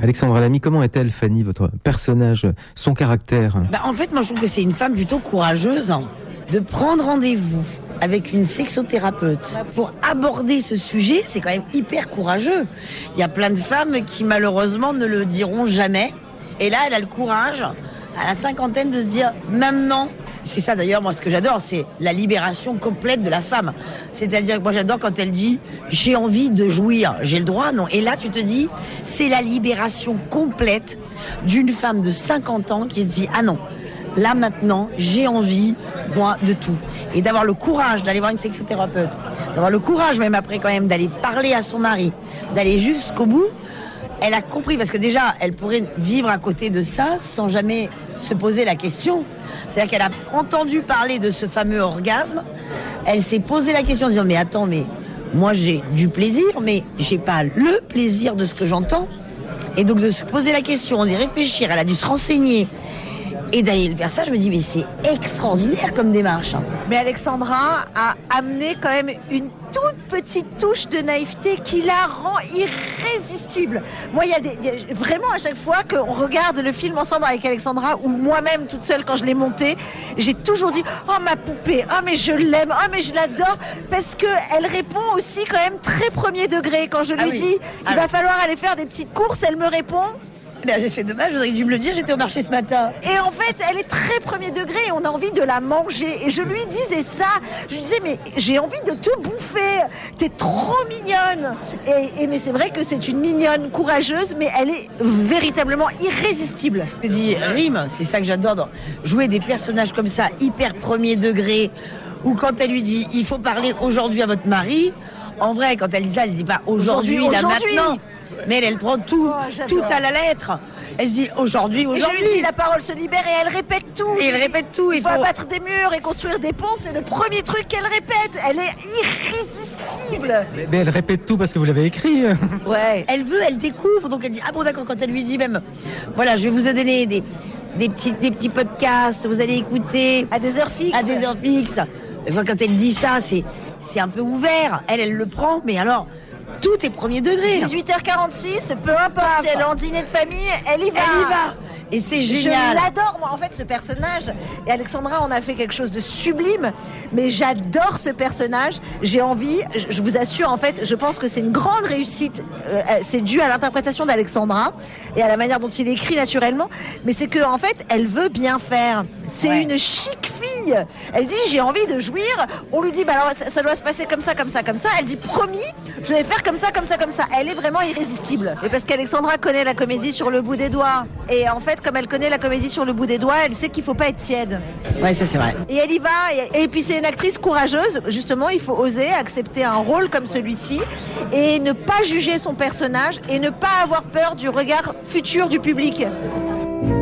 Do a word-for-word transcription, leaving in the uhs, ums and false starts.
Alexandra Lamy, comment est-elle, Fanny, votre personnage, son caractère? Bah, en fait, moi, je trouve que c'est une femme plutôt courageuse de prendre rendez-vous avec une sexothérapeute pour aborder ce sujet. C'est quand même hyper courageux. Il y a plein de femmes qui, malheureusement, ne le diront jamais. Et là, elle a le courage, à la cinquantaine, de se dire « maintenant ». C'est ça d'ailleurs, moi ce que j'adore, c'est la libération complète de la femme. C'est-à-dire que moi j'adore quand elle dit « j'ai envie de jouir, j'ai le droit », non. Et là tu te dis, c'est la libération complète d'une femme de cinquante ans qui se dit « ah non, là maintenant j'ai envie, moi, de tout ». Et d'avoir le courage d'aller voir une sexothérapeute, d'avoir le courage même après quand même d'aller parler à son mari, d'aller jusqu'au bout. Elle a compris, parce que déjà, elle pourrait vivre à côté de ça sans jamais se poser la question. C'est-à-dire qu'elle a entendu parler de ce fameux orgasme. Elle s'est posé la question en disant « mais attends, mais moi j'ai du plaisir, mais j'ai pas le plaisir de ce que j'entends ». Et donc de se poser la question, d'y réfléchir, elle a dû se renseigner. Et d'aller vers ça, je me dis, mais c'est extraordinaire comme démarche. Mais Alexandra a amené quand même une toute petite touche de naïveté qui la rend irrésistible. Moi, il y a des, il y a, vraiment à chaque fois qu'on regarde le film ensemble avec Alexandra, ou moi-même toute seule quand je l'ai monté, j'ai toujours dit, oh ma poupée, oh mais je l'aime, oh mais je l'adore, parce qu'elle répond aussi quand même très premier degré. Quand je lui ah oui. dis, ah il va oui. falloir aller faire des petites courses, elle me répond... Ben, c'est dommage, vous auriez dû me le dire, j'étais au marché ce matin. Et en fait, elle est très premier degré et on a envie de la manger. Et je lui disais ça, je lui disais, mais j'ai envie de te bouffer, t'es trop mignonne. Et, et mais c'est vrai que c'est une mignonne courageuse, mais elle est véritablement irrésistible. Je dis, rime, c'est ça que j'adore, jouer des personnages comme ça, hyper premier degré, ou quand elle lui dit, il faut parler aujourd'hui à votre mari, en vrai, quand elle dit ça, elle dit pas aujourd'hui, aujourd'hui là aujourd'hui. Maintenant. Mais elle, elle prend tout, oh, tout à la lettre. Elle se dit aujourd'hui, aujourd'hui. Et je lui dis, la parole se libère et elle répète tout. Et elle répète tout. Il faut, faut abattre des murs et construire des ponts. C'est le premier truc qu'elle répète. Elle est irrésistible. Mais, mais elle répète tout parce que vous l'avez écrit. Ouais. Elle veut, elle découvre. Donc elle dit, ah bon d'accord, quand elle lui dit même, voilà, je vais vous donner des, des, petits, des petits podcasts, vous allez écouter. À des heures fixes. À des heures fixes. Enfin, quand elle dit ça, c'est, c'est un peu ouvert. Elle, elle le prend, mais alors... tout est premier degré. dix-huit heures quarante-six, peu importe si elle est en dîner de famille, elle y va. Elle y va. Et c'est génial. Je l'adore, moi, en fait, ce personnage. Et Alexandra, on a fait quelque chose de sublime. Mais j'adore ce personnage. J'ai envie, je vous assure, en fait, je pense que c'est une grande réussite. Euh, c'est dû à l'interprétation d'Alexandra et à la manière dont il écrit naturellement. Mais c'est que, en fait, elle veut bien faire. C'est ouais. une chic fille. Elle dit, j'ai envie de jouir. On lui dit, bah alors, ça, ça doit se passer comme ça, comme ça, comme ça. Elle dit, promis, je vais faire comme ça, comme ça, comme ça. Elle est vraiment irrésistible. Et parce qu'Alexandra connaît la comédie sur le bout des doigts. Et en fait, comme elle connaît la comédie sur le bout des doigts, elle sait qu'il faut pas être tiède. Ouais, ça c'est vrai. Et elle y va. Et, et puis c'est une actrice courageuse. Justement, il faut oser accepter un rôle comme celui-ci et ne pas juger son personnage et ne pas avoir peur du regard futur du public.